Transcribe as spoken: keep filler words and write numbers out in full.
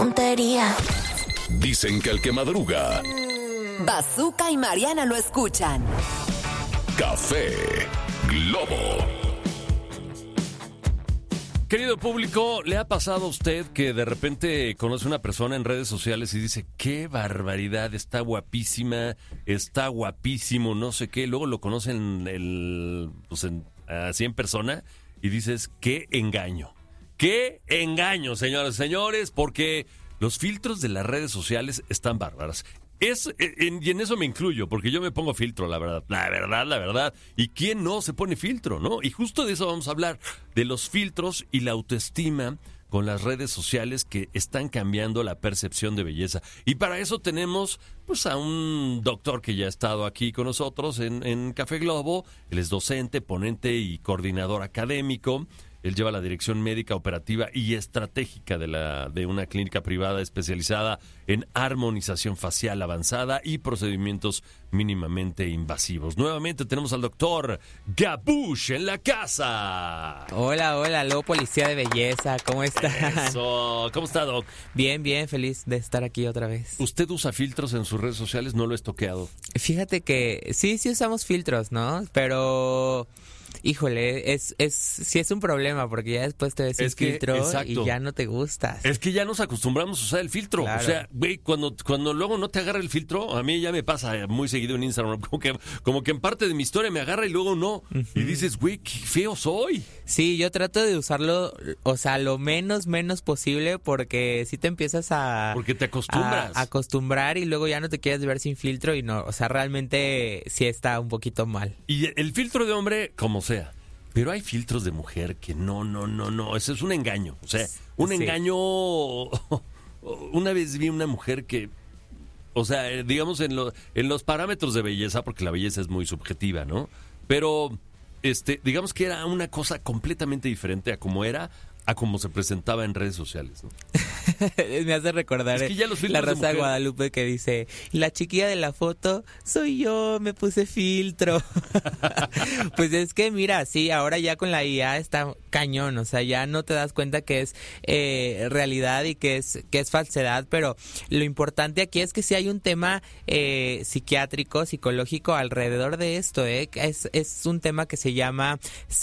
tontería. Dicen que el que madruga... Bazooka y Mariana lo escuchan. Café Globo. Querido público, ¿le ha pasado a usted que de repente conoce a una persona en redes sociales y dice, qué barbaridad, está guapísima, está guapísimo, no sé qué, luego lo conocen el, pues en, así en persona y dices, qué engaño, qué engaño, señoras y señores, porque los filtros de las redes sociales están bárbaras. Es, en, y en eso me incluyo, porque yo me pongo filtro, la verdad, la verdad, la verdad. ¿Y quién no se pone filtro, no? Y justo de eso vamos a hablar, de los filtros y la autoestima con las redes sociales que están cambiando la percepción de belleza. Y para eso tenemos, pues, a un doctor que ya ha estado aquí con nosotros en, en Café Globo. Él es docente, ponente y coordinador académico. Él lleva la dirección médica, operativa y estratégica de, la, de una clínica privada especializada en armonización facial avanzada y procedimientos mínimamente invasivos. Nuevamente tenemos al doctor Gabush en la casa. Hola, hola, Lobo Policía de Belleza, ¿cómo estás? Eso, ¿cómo está, Doc? Bien, bien, feliz de estar aquí otra vez. ¿Usted usa filtros en sus redes sociales? No lo he estoqueado. Fíjate que sí, sí usamos filtros, ¿no? Pero... Híjole, es, es, sí es un problema porque ya después te ves un filtro exacto. Y ya no te gustas. Es que ya nos acostumbramos a usar el filtro. Claro. O sea, güey, cuando, cuando luego no te agarra el filtro, a mí ya me pasa muy seguido en Instagram, como que, como que en parte de mi historia me agarra y luego no. Uh-huh. Y dices, güey, qué feo soy. Sí, yo trato de usarlo, o sea, lo menos, menos posible porque si te empiezas a... Porque te acostumbras. A, a acostumbrar y luego ya no te quieres ver sin filtro y no, o sea, realmente sí está un poquito mal. Y el filtro de hombre, como sea. Pero hay filtros de mujer que no, no, no, no. Eso es un engaño. O sea, un sí. engaño... Una vez vi una mujer que... O sea, digamos en, lo, en los parámetros de belleza, porque la belleza es muy subjetiva, ¿no? Pero, este, digamos que era una cosa completamente diferente a como era, a cómo se presentaba en redes sociales, ¿no? Me hace recordar es que ya los la Rosa de Guadalupe que dice, la chiquilla de la foto soy yo, me puse filtro. Pues es que mira, sí, ahora ya con la I A está cañón, o sea, ya no te das cuenta que es eh, realidad y que es que es falsedad, pero lo importante aquí es que sí hay un tema eh, psiquiátrico, psicológico alrededor de esto, ¿eh? Es, es un tema que se llama